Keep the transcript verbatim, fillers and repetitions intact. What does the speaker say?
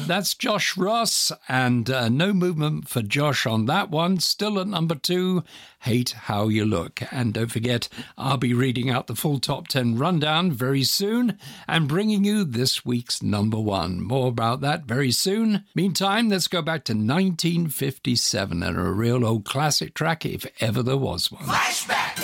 That's Josh Ross, and uh, no movement for Josh on that one. Still at number two, Hate How You Look. And don't forget, I'll be reading out the full top ten rundown very soon and bringing you this week's number one. More about that very soon. Meantime, let's go back to nineteen fifty-seven and a real old classic track, if ever there was one. Flashback!